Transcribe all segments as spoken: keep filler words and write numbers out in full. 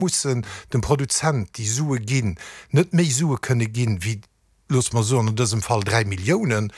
mussssen dem Produzent die Sue ginn net méi Sue könne ginn wie los mal so in diesem Fall drei Millionen,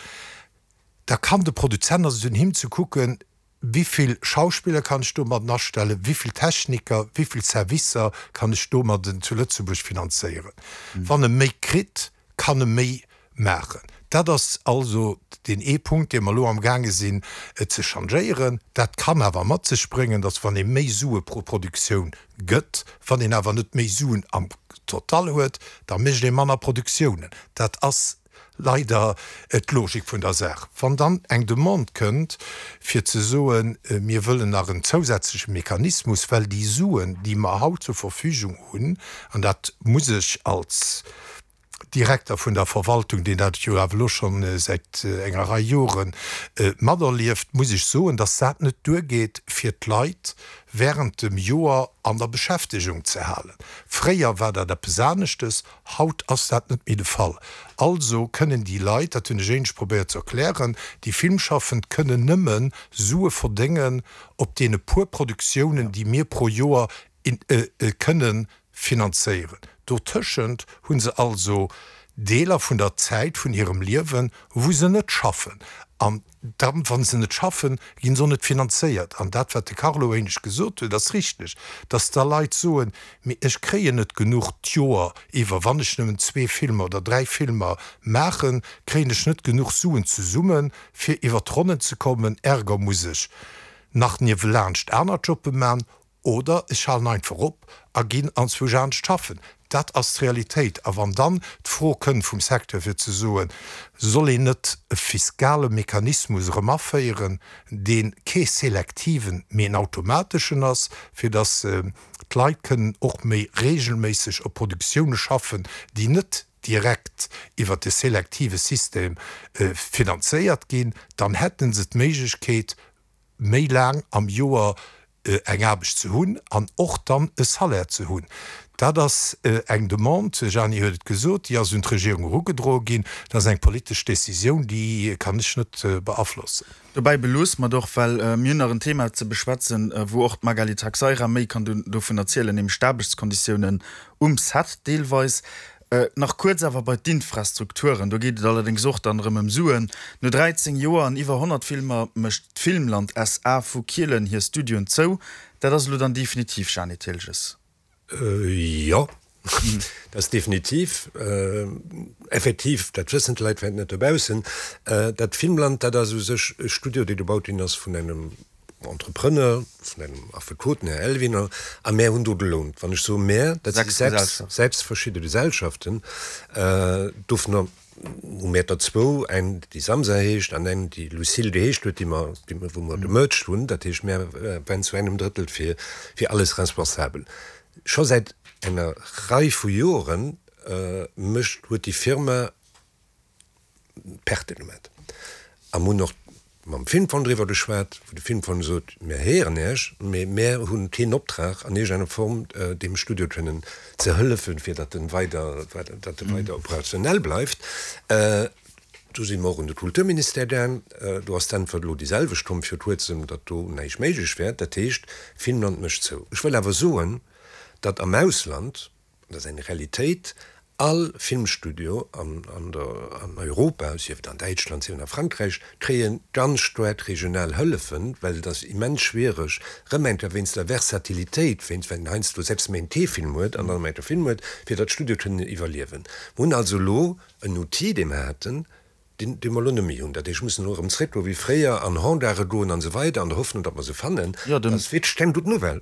da kann der Produzent also hinzugucken, wie viel Schauspieler kann ich dummer nachstellen, wie viel Techniker, wie viel Servicer kann ich dummer den zu Lützeburg finanzieren. Mhm. Wann er méi krit, kann er méi machen. Dat das also den E-Punkt, den man lo am Gange sinn äh, ze changeieren, dat kann awer mat ze springen, dass wann e méi Sue pro Produktion gëtt, van den awer net méi Suen am total huet, da mis de Manner Produktionen. Dat ass leider et Logik vun der Sach. Van dann eng de Mond kënnt fir ze soen äh, mir wëllen nach een zusätzlichen Mechanismus, well die Suen, die ma haut zur Verfügung hunn, an dat muss ich als Direktor vun der Verwaltung, den dat Jo lo schon äh, seit äh, engerer Joren äh, Mader lieft, muss ich so, dass dat net durchgeht fir d Leiit während dem Joer an der Beschäftigung zu halen. Freier war der der besanechtes, haut ass dat net mi de Fall. Also können die Leiit, dat hun Gen probiert zu erklären, die Filmschaffen können nimmen Sue verdingen op dee purproduktionen, die mir pro Joer in, äh, äh, können finanzieren. Dortschend hunn se also Deler vun der Zeit vun ihrem Liwen, wo se net schaffen. Am dann wann se net schaffen, gin so net finanziert. An dat wat de Carlo ensch gesot, das richtig, dats der Leiit soen ich kree net genug Joer iwwer wannnech nëmmen zwei Filme oder drei Filmer machen, krech net genug Suen zu summen, fir iwwer tronnen zu kommen, Ärger muss ich nach nie lcht Äner Joppe man oder ich schall einfach op a gin ans Fujan schaffen. Dat as Realität, a wann dann d'Fro können vum Sektor fir ze soen, soll e net e fiskale Mechanismus remaffeieren, den ke selektiven men automatischen ass, fir das äh, Leiken och méi regelmäßig op Produktionune schaffen, die net direkt iwwer de selektive System äh, finanzéiert gin, dann hätten se d Meigkeet méi lang am Joer äh, engabeg zu hunn, an och dann e Salär zu hunn. Da das äh, eng Demont Jani huet gesot, die as hun Regierung ruugedro gin, dats eng polisch Decision, die kann ich net äh, beaflossen. Dabei belos man doch weil äh, myneren Thema ze beschwatzen, äh, wo auch Magali Taxeira méi kann du, du finanziellen im Stabeskonditionen ums hat deelweis. Äh, nach kurz aber bei d'Infrastrukturen, da geht allerdings sucht an im Suen. No dreizehn Joer an iwwer hundert Filmer mecht Filmland S A vu Kielen hier Studien zo, da das lo dann definitiv Janitelges. Äh, ja, das definitiv äh, effektiv dat wissen Leiit net dabeisinn. Äh, dat Filmland dat so sech Studio, die du baut hast von einem Entrepreneur, von einem Affekoten Herr Elwiner a mehr hun lohnt. Wann ich so mehr selbst, selbst verschiedene Gesellschaften äh, dufen Meter ein die Samsa hecht an einen die Lucille hecht die man die wo man de Merch tun, dat ich mehr äh, zu einem Drittel für, für alles responsabel. Schon seit einer Reihe von Jahren äh, mischt wird die Firma pertinent. Am noch man Film von drüber geschwert, wo die Film von so mehr Herren herrscht, mehr mehr hun keinen Obtrag an einer Form äh, dem Studio können zu helfen, für das dann weiter, weiter, das mhm. weiter operationell bleibt. Äh, du sie morgen de Kulturministerien, äh, du hast dann verlo dieselbe Stumm für Tourism, dat du neich méigich werd, dat techt Finnland mischt zo. Ich will aber soen, dat am Ausland, das eine Realität, all Filmstudio an, an, der, an Europa, an Deutschland, an Frankreich, kreen ganz steuert regional Höllefen, weil das immens schwierig remeint, wenn es der Versatilität, wenn wenn einst du selbst mein T-Film wird, an der Film wird, für das Studio können evaluieren. Wo also lo ein Notiz dem hatten, den de Malonemi hun dat ich muss nur ums Retro wie freier an Handare go an so weiter an der Hoffnung dat man se fannen ja, Novel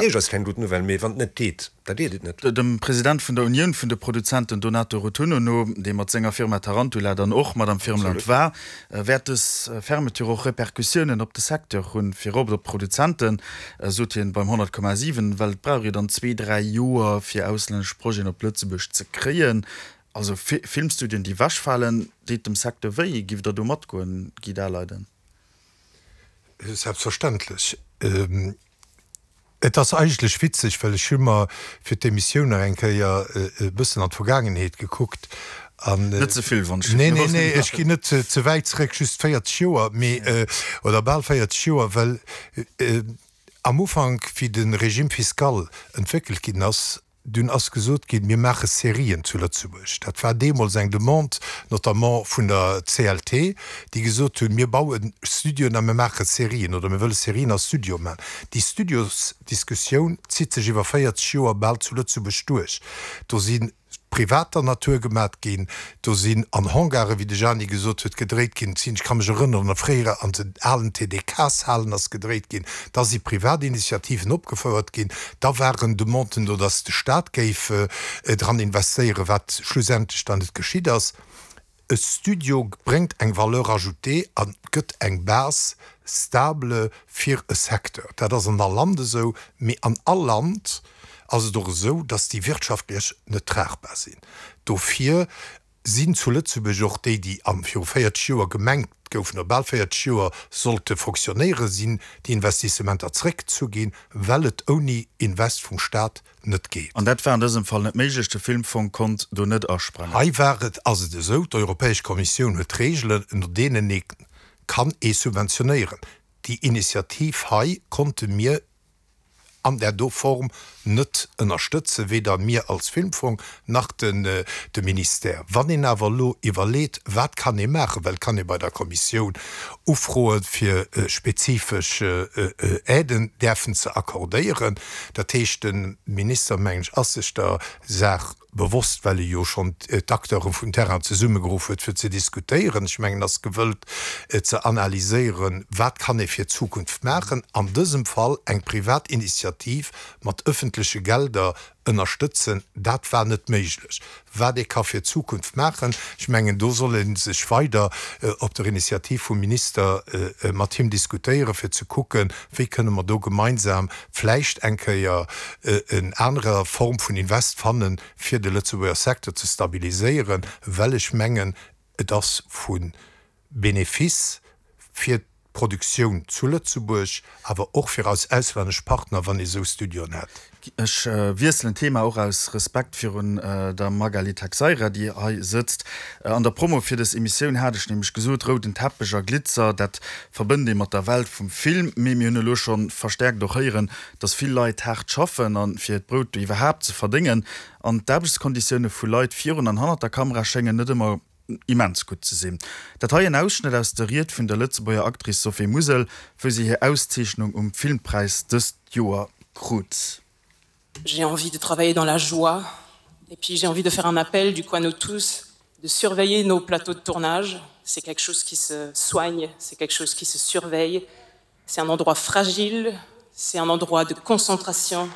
net net dem Präsident von der Union von der Produzenten Donato Rotuno no dem mat Sänger Firma Tarantula dann och mat am Firmenland war äh, werd es äh, Fermetür auch Reperkussionen op de Sektor hun fir op der Produzenten äh, so beim hundert Komma sieben Welt bra dann zwei drei Joer fir ausländsch Pro op Plötzebusch ze kreen. Also Fi- Filmstudien, die wasch fallen, die dem Sektor wei, gibt der du Motko und gi da leiden. Selbstverständlich. Ähm, das ist eigentlich witzig, weil ich immer für die Mission Renke ja äh, ein bisschen an die Vergangenheit geguckt. An, äh, nicht so viel Wunsch. Nee, nee, nee, ich gehe nicht zu, zu weit zurück, just feiert Jahre, äh, oder bald feiert Jahre, weil äh, am Ufang wie den Regime fiskal entwickelt gin ass dun ass gesot gin mir mache Serien zu Lützeburg. Dat war demol seg Demont notamment vun der C L T, die gesot hunn mir bauen Studio na mache Serien oder mir wëlle Serien als Studio man. Die Studiosdiskussion zieht sech iwwer feiert Joer bald zu Lützeburg durch. Do sinn privater Natur gemat gin, do sinn an Hangare wie de Jani gesot huet gedreht gin, ich kann mich erinnern derréer an den allen T D Ks-Hallen ass gedreht gin, da sie Privatinitiativen opgefordert gin, da waren de Monten do dats de Staat géif äh, dran investéiere, wat schlussendlich standet geschieht ass. E Studio bringt eng Valeur ajouté an gëtt eng Bas stable fir e Sektor. Dat ass an der Lande so, mé an all Land, also doch so, dass die wirtschaftlich net tragbar sind. Dofir sind zu Lützeburg auch die, die am vierfeier gemengt goufen der Belfeier sollte funktionäre sinn, die Investissementer zurück zu gehen, weil et oni Invest vom Staat net geht. Und dat war in diesem Fall net meigchte Film von Kont du net aussprechen. Hei waret also de so, die Europäische Kommission huet Regeln unter denen ich kann e subventionieren. Die Initiativ Hai konnte mir an der Do-Form net unterstütze weder mir als Filmfond nach den äh, de Minister. Wann in Avalo evaluiert, wat kann ich machen, weil kann ich bei der Kommission ufroen für äh, spezifische äh, Äden dürfen zu akkordieren. Der techten Ministermensch Assister sagt bewusst, weil ich jo schon äh, Akteure von Terra zu Summe gerufen für zu diskutieren. Ich meine das gewollt äh, zu analysieren, wat kann ich für Zukunft machen. An diesem Fall eng Privatinitiativ mat öffentliche Gelder unterstützen, dat war net möglich. Wat ich kann für Zukunft machen, ich mengen do sollen sich weiter äh, op der Initiative vom Minister äh, Martin diskutieren, für zu gucken, wie können wir do gemeinsam vielleicht enke ja äh, in anderer Form von Invest fanden für den Lützeburger Sektor zu stabilisieren, welch Mengen das von Benefiz für Produktion zu Lützeburg, aber auch für als ausländische Partner, wann ich so Studien hat. Ich äh, wirsel ein Thema auch aus Respekt für äh, der Magali Taxeira, die hier sitzt. Äh, an der Promo für das Emission hatte ich nämlich gesucht, roten Teppicher Glitzer, das verbindet mit der Welt vom Film. Wir müssen schon verstärkt doch hören, dass viele Leute hart schaffen, und für das Brot überhaupt zu verdienen. Und Arbeitskonditionen für Leute vierhundert der Kamera schenken nicht immer immens gut zu sehen. Dat ha ein Ausschnitt austeriert von der Lützeburger Aktrice Sophie Musel für sie hier Auszeichnung um Filmpreis des Joa Kruz. J'ai envie de travailler dans la joie et puis j'ai envie de faire un appel du coup à nous tous de surveiller nos plateaux de tournage. C'est quelque chose qui se soigne, c'est quelque chose qui se surveille. C'est un endroit fragile, c'est un endroit de concentration.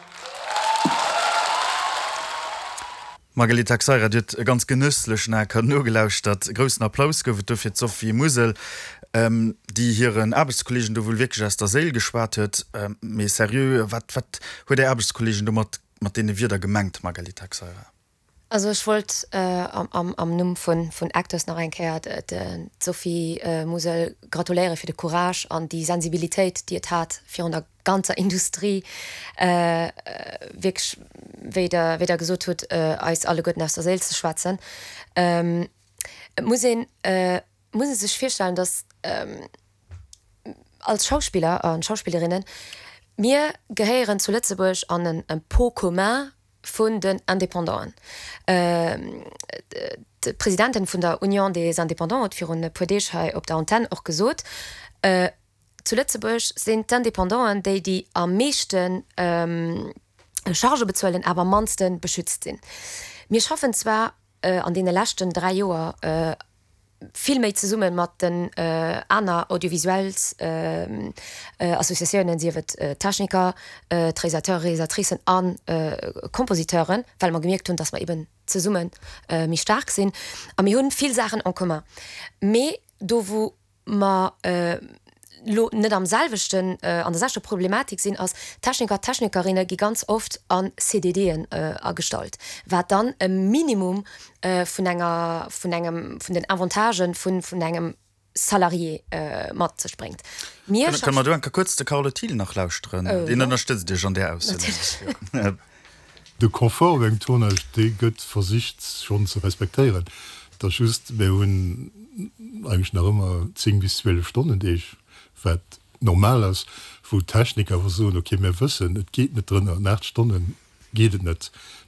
Magali Taxeira dit ganz genüsslech kann nur gelauscht dat großen Applaus gouf fir Sophie Musel, ähm, die hier een Arbeitskollegen du wohl wirklich aus der Seel gespart huet, ähm, me serieux wat wat hue der Arbeitskollegen du mat mat denen wieder gemengt Magali Taxeira. Also ich wollte äh, am, am, am Numm von, von Actors noch einkehrt äh, Sophie äh, Musel gratuläre für de Courage an die Sensibilität, die et hat für der ganze Industrie äh, wirklich weder, weder gesucht hat, äh, als alle Guten aus der Seele zu schwatzen. Ähm, muss ihn, äh, muss sich vorstellen, dass ähm, als Schauspieler und Schauspielerinnen mir gehören zu Lützeburg an ein, ein pot commun von den Independenten. Ähm, die Präsidentin von der Union des Independents hat für eine Podéschei auf der Antenne auch gesagt, äh, zu Lützeburg sind die Independenten, die die am meisten ähm, Charge bezahlen, aber am meisten beschützt sind. Wir schaffen zwar äh, an den letzten drei Jahren äh, viel mehr zu summen mit den äh, anderen audiovisuellen äh, äh, Assoziationen, sie wird äh, Techniker, äh, Realisateur, Realisatrices an äh, Kompositeuren, weil man gemerkt haben, dass wir eben zu summen äh, mich stark sind. Aber wir haben viele Sachen en commun. Aber da wo wir äh, nicht am selbesten äh, an der selben Problematik sind als Techniker, Technikerinnen, die ganz oft an C D Ds äh, angestellt, was dann ein Minimum äh, von, einer, von, einem, von den Avantagen von, von einem Salarié äh, mat springt. Mir kann, kann man du ein kurz de Karl Thiel nach lauschen oh, den ja. Unterstützt dir schon der aus ja. De Komfort eng Tournage de gött versicht schon zu respektieren. Das just hun eigentlich nach immer zehn bis zwölf Stunden ich normal ist, wo Techniker so okay mehr wissen, es geht nicht drin, nach Stunden geht es nicht.